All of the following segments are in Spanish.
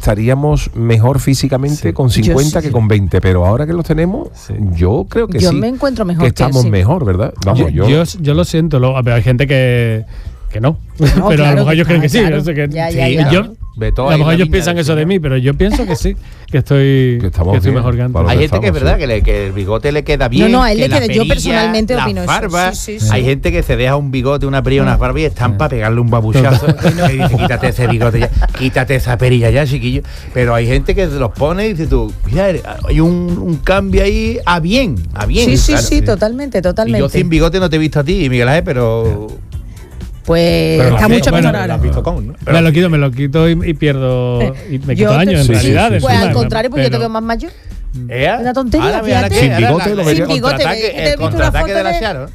estaríamos mejor físicamente con 50 que con 20, pero ahora que los tenemos, yo creo que yo me encuentro mejor que estamos mejor, ¿verdad? Vamos, yo lo siento, hay gente que no, pero claro, a lo mejor ellos creen que sí. Claro. No sé, Ya. a lo mejor ellos piensan eso de mí, pero yo pienso que sí, que estoy mejor que antes. Hay gente que es verdad que el bigote le queda bien. No, a él le queda. Yo personalmente opino eso. Barbas, Sí. hay gente que se deja un bigote, una perilla, unas barbas y están para pegarle un babuchazo. Y dice, quítate ese bigote ya, quítate esa perilla ya, chiquillo. Pero hay gente que se los pone y dice tú, mira, hay un cambio ahí a bien. Sí, claro. sí, totalmente. Y yo sin bigote no te he visto a ti, Miguel Ángel, pero... Pues pero está mucho mejor ahora. Me lo quito y pierdo. Y me quito años, en realidad. Sí. Pues al contrario, pues yo te veo más mayor. Una tontería, fíjate. Sin bigote lo sin bigote. El contraataque de la Charo.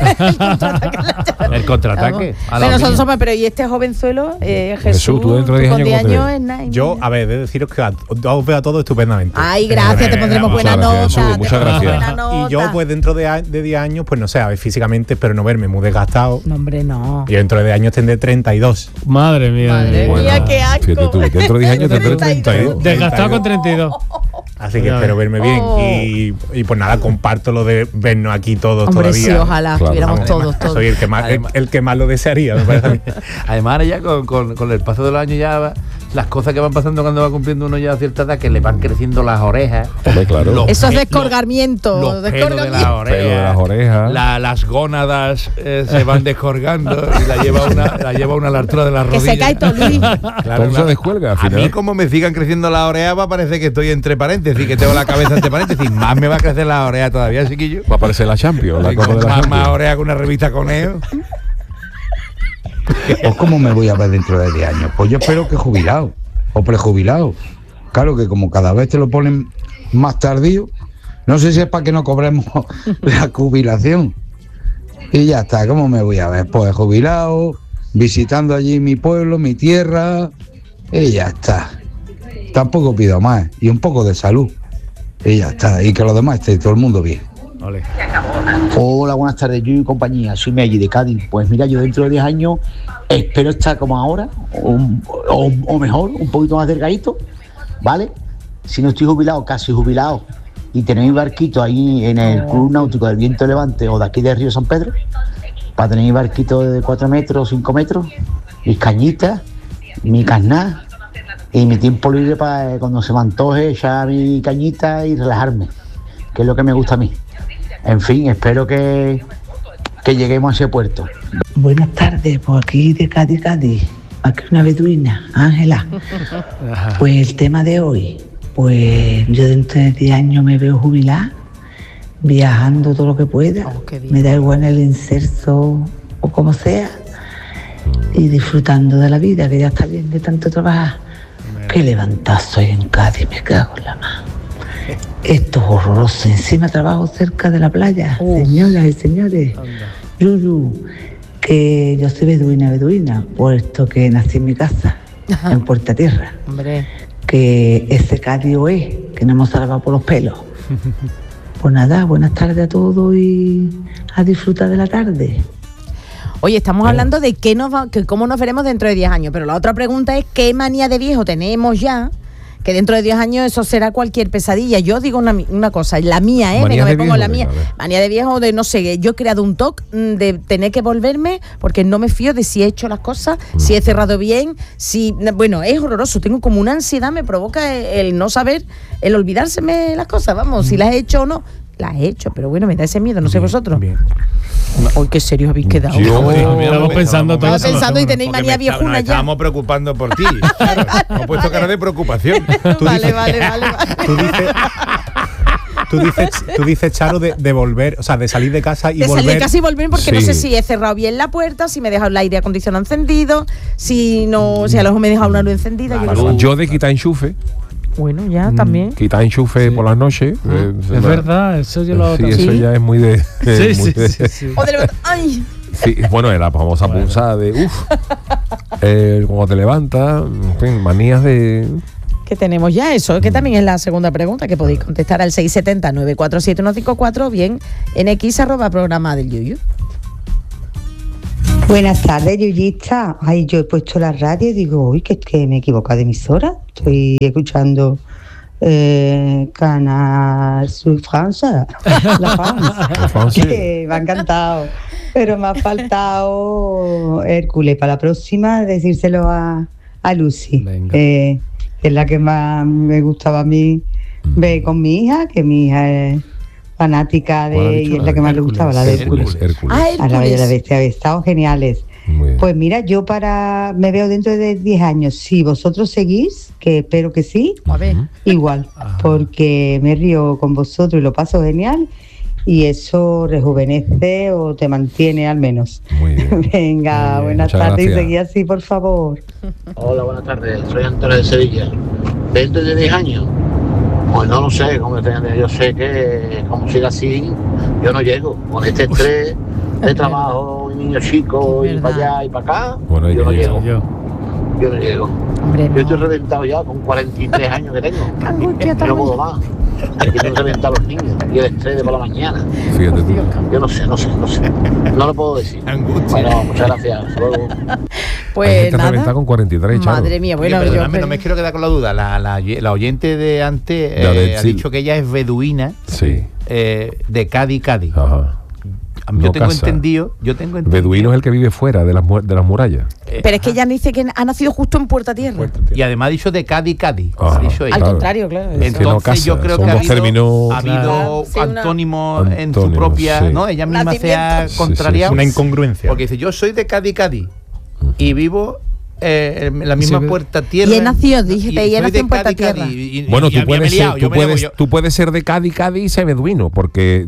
El contraataque. Pero nosotros somos, pero y este jovenzuelo, Jesús, tú dentro de 10 años es nada. Yo, a ver, de deciros que os veo a todos estupendamente. Ay, gracias, te pondremos buena nota. Muchas gracias. Y yo, pues dentro de 10 años, pues no sé, a ver, físicamente, pero no verme muy desgastado. No, hombre, no. Y dentro de 10 años tendré 32. Madre mía. Qué asco. Fíjate tú, dentro de 10 años tendré 32. Desgastado con 32. Así que espero verme bien. Y pues nada, comparto lo de vernos aquí todos hombre, todavía. Sí, ojalá estuviéramos todos. Soy el que más lo desearía, me parece a mí. Además, ahora ya con el paso de los años ya las cosas que van pasando cuando va cumpliendo uno ya a cierta edad, que le van creciendo las orejas. Hombre, claro. Eso es descolgamiento. Los pelos de las orejas. Las gónadas se van descolgando y la lleva una a la altura de las rodillas. Que se cae todo, Luis. Claro, todo se descuelga al a final. mí, como me sigan creciendo las orejas, va a parecer que estoy entre paréntesis, que tengo la cabeza entre paréntesis. Más me va a crecer las orejas todavía, chiquillo. Va a aparecer la Champions, la Copa de la Champions. Más orejas que una revista Coneo. Pues ¿cómo me voy a ver dentro de 10 años? Pues yo espero que jubilado o prejubilado. Claro que como cada vez te lo ponen más tardío, no sé si es para que no cobremos la jubilación. Y ya está, ¿cómo me voy a ver? Pues jubilado, visitando allí mi pueblo, mi tierra, y ya está. Tampoco pido más, y un poco de salud, y ya está, y que los demás esté todo el mundo bien. Vale. Hola, buenas tardes, yo y compañía, soy Meggy de Cádiz. Pues mira, yo dentro de 10 años espero estar como ahora, o mejor, un poquito más delgadito, ¿vale? Si no estoy jubilado, casi jubilado, y tener mi barquito ahí en el Club Náutico del Viento de Levante o de aquí de Río San Pedro, para tener mi barquito de 4 metros, 5 metros, mis cañitas, mi carná, y mi tiempo libre para cuando se me antoje echar mi cañita y relajarme, que es lo que me gusta a mí. En fin, espero que lleguemos a ese puerto. Buenas tardes, por aquí de Cádiz, aquí una beduina, Ángela. Pues el tema de hoy, pues yo dentro de 10 años me veo jubilada, viajando todo lo que pueda, me da igual el inserso o como sea, y disfrutando de la vida, que ya está bien de tanto trabajar. Qué levantazo hay en Cádiz, me cago en la mano. Esto es horroroso. Encima trabajo cerca de la playa. Señoras y señores, Yuyu, que yo soy beduina, puesto que nací en mi casa, en Puerta Tierra. Hombre. Que ese Cádiz es, que no hemos salvado por los pelos. Pues nada, buenas tardes a todos y a disfrutar de la tarde. Oye, estamos hablando de cómo nos veremos dentro de 10 años, pero la otra pregunta es ¿qué manía de viejo tenemos ya? Que dentro de 10 años eso será cualquier pesadilla. Yo digo una cosa, la mía, venga, me pongo la mía. Manía de viejo, de no sé, yo he creado un TOC de tener que volverme porque no me fío de si he hecho las cosas, si he cerrado bien, bueno, es horroroso, tengo como una ansiedad, me provoca el no saber, el olvidárseme las cosas, vamos, si las he hecho o no. Las he hecho, pero bueno, me da ese miedo, no sé vosotros. Bien. Hoy qué serios habéis quedado. Estamos pensando todos. Estamos pensando y tenéis manía viejuna ya. Estábamos preocupando por ti. Claro, me he puesto cara de preocupación. Vale. Tú dices, Charo, de volver, o sea, de salir de casa y volver. De salir de casa y volver porque no sé si he cerrado bien la puerta, si me he dejado el aire acondicionado encendido, si a lo mejor me he dejado una luz encendida. Yo de quitar enchufe. Bueno, ya también. Quitar enchufe por las noches. Es verdad, eso yo lo sí, eso ya es muy de. Sí. O de levantar. ¡Ay! Sí, bueno, la famosa punzada de cuando te levantas, en fin, manías de. Que tenemos ya eso, que también es la segunda pregunta que podéis contestar al 670-947-154 o bien en x@programa del Yuyu. Buenas tardes, Yuyista. Ay, yo he puesto la radio y digo, uy, que me he equivocado de emisora. Estoy escuchando Canal Sur Francia, la France, que me ha encantado. Pero me ha faltado Hércules. Para la próxima, decírselo a Lucy, que es la que más me gustaba a mí ver con mi hija, que mi hija es fanática de, y es la que más le gustaba, la de Hércules. A la Bella y la Bestia, habéis estado geniales. Pues mira, yo me veo dentro de 10 años. Si vosotros seguís, que espero que sí, igual, porque me río con vosotros y lo paso genial, y eso rejuvenece o te mantiene al menos. Muy bien. Venga, muy bien. Buenas Muchas tardes, gracias. y seguí así, por favor. Hola, buenas tardes. Soy Antonio de Sevilla. ¿Dentro de 10 años? Pues no lo sé, yo sé que como siga así, yo no llego. Con este estrés de trabajo, y niños chicos, y para allá y para acá, Bueno, yo no llego. Yo. Yo no llego. Hombre, Yo estoy reventado ya con 43 años que tengo. Yo no puedo más. Quiero reventar a los niños y el estrés de por la mañana. Fíjate tú. Yo no sé. No lo puedo decir. Bueno, muchas gracias. Hasta luego. Pues Hay gente nada. reventada con 43, Charo. Madre mía, bueno, Oye, yo perdóname, no me quiero quedar con la duda. La oyente de antes La de ha Sil. dicho que ella es beduina Sí. de Cádiz. Ajá. Yo No tengo casa. entendido. Beduino es el que vive fuera de las murallas. Pero es que ella dice que ha nacido justo en Puerta Tierra. Y además ha dicho de Cádiz. Ajá, Ha dicho ella. Al claro. contrario, claro. Es que Entonces no casa, yo creo son que dos términos. ha habido Sí, una- antónimos en su Antónimos, propia, sí. ¿no? Ella misma se ha Nacimientos. contrariado. Una incongruencia. Porque dice, yo soy de Cádiz y vivo en la misma Sí, Puerta Tierra. Y he nacido, dijiste, y he soy nacido de en Puerta Cádiz, Tierra. Bueno, ya tú me he puedes, liado, ser, yo me digo, tú puedes ser de Cádiz y ser beduino, porque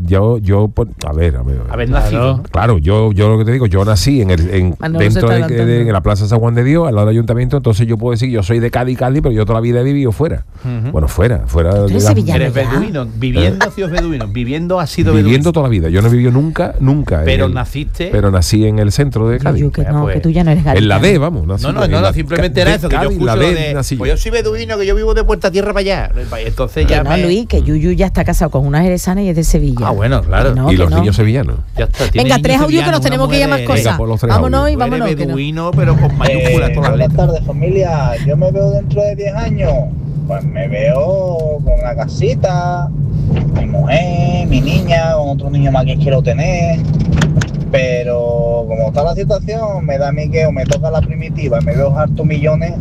a ver. haber nacido. Claro, yo lo que te digo, yo nací Manolo dentro se está en la Plaza San Juan de Dios, al lado del ayuntamiento, entonces yo puedo decir que yo soy de Cádiz, pero yo toda la vida he vivido fuera. Bueno, fuera Tú de eres las- sevillano. Eres ya. beduino, viviendo ha sido beduino, viviendo ha sido viviendo beduino. toda la vida. Yo no he vivido nunca. Pero en naciste. Pero nací en el centro de Cádiz. Yuyu, que no, Pues, que tú ya no eres En la gaditano. D, vamos. nací No, en la- simplemente era de eso, que yo Cádiz, escucho la lo D, de, nací yo. pues yo soy beduino, que yo vivo de Puerta Tierra para allá. Entonces Que ya no, Luis, que Yuyu ya está casado con una jerezana y es de Sevilla. Ah, bueno, claro. Que no, Y que los no. niños sevillanos. Ya está, tiene Venga, niños 3 audios que sevillanos, nos tenemos una que ir a más mujer, Venga, cosas. por los 3 Vámonos audios. y tú eres vámonos. que no. beduino, pero con mayúsculas todas las Buenas letras. tardes, familia. Yo me veo dentro de 10 años. Pues me veo con una casita, mi mujer, mi niña, con otro niño más que quiero tener. Pero como está la situación, me da a mí que o me toca la primitiva y me veo hartos millones,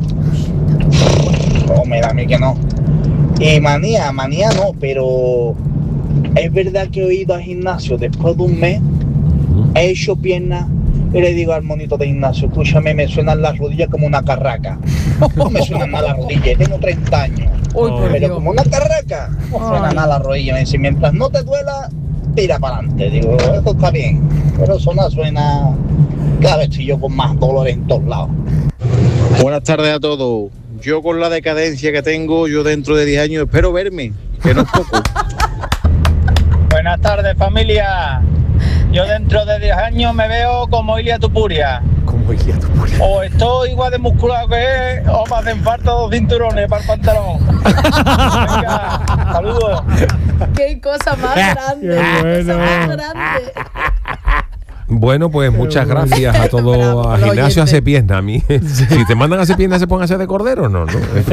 o me da a mí que no. Y manía no, pero es verdad que he ido al gimnasio después de un mes, he hecho piernas y le digo al monito de gimnasio, escúchame, me suenan las rodillas como una carraca. No me suenan nada las rodillas, tengo 30 años. Uy, por Pero Dios. como una carraca, no suena nada las rodillas. Me dice, mientras no te duela, tira para adelante. Digo, esto está bien. Pero suena, cada vez estoy yo con más dolores en todos lados. Buenas tardes a todos. Yo con la decadencia que tengo, yo dentro de 10 años espero verme, que no es poco. Buenas tardes, familia. Yo dentro de 10 años me veo como Ilia Tupuria. Como guía tu puria. O estoy igual de musculado que él, o me hacen falta 2 cinturones para el pantalón. Venga, saludos. Qué cosa más grande. Qué Qué cosa bueno. más grande. Bueno, pues muchas gracias a Bravo, todos. A los gimnasio oyentes. hace pierna. A mí, si te mandan a hacer pierna, ¿se pueden hacer de cordero? No.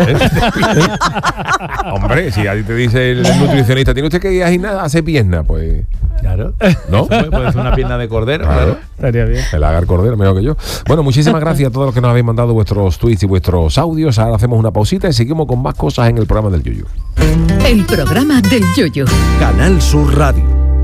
Hombre, si a ti te dice el nutricionista, tiene usted que ir a gimnasio a hacer pierna, pues. Claro. ¿No? Puede ser una pierna de cordero, claro. Estaría bien. El agar cordero, mejor que yo. Bueno, muchísimas gracias a todos los que nos habéis mandado vuestros tweets y vuestros audios. Ahora hacemos una pausita y seguimos con más cosas en el programa del Yuyu. El programa del Yoyo. Canal Sur Radio.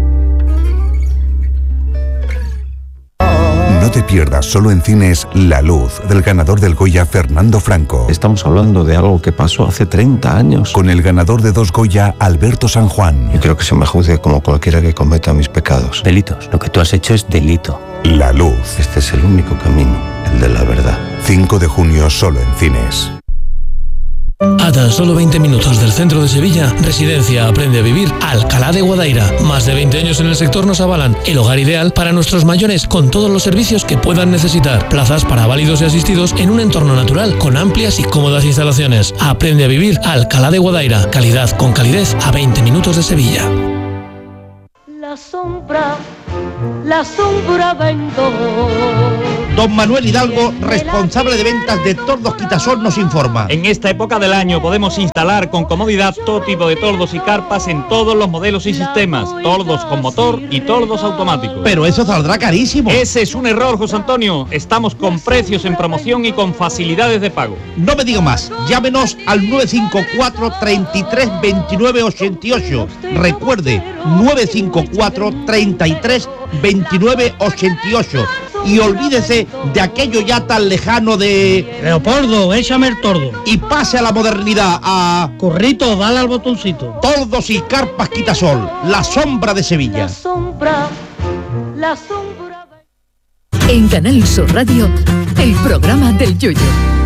No te pierdas solo en cines La Luz, del ganador del Goya Fernando Franco. Estamos hablando de algo que pasó hace 30 años. Con el ganador de 2 Goya, Alberto San Juan. Yo creo que se me juzgue como cualquiera que cometa mis pecados. Delitos. Lo que tú has hecho es delito. La Luz. Este es el único camino, el de la verdad. 5 de junio solo en cines. A tan solo 20 minutos del centro de Sevilla, Residencia Aprende a Vivir Alcalá de Guadaira. Más de 20 años en el sector nos avalan el hogar ideal para nuestros mayores con todos los servicios que puedan necesitar. Plazas para válidos y asistidos en un entorno natural con amplias y cómodas instalaciones. Aprende a Vivir Alcalá de Guadaira. Calidad con calidez a 20 minutos de Sevilla. La sombra la sombra vendo. Don Manuel Hidalgo, responsable de ventas de Tordos Quitasol, nos informa. En esta época del año podemos instalar con comodidad todo tipo de tordos y carpas en todos los modelos y sistemas, tordos con motor y tordos automáticos. Pero eso saldrá carísimo. Ese es un error, José Antonio. Estamos con precios en promoción y con facilidades de pago. No me diga más, llámenos al 954 33 29 88. Recuerde, 954 33 29 88. Y olvídese de aquello ya tan lejano de... Leopoldo, échame el tordo. Y pase a la modernidad, a... Corrito, dale al botoncito. Tordos y carpas Quitasol, la sombra de Sevilla. La sombra. En Canal Sur Radio, el programa del Yoyo.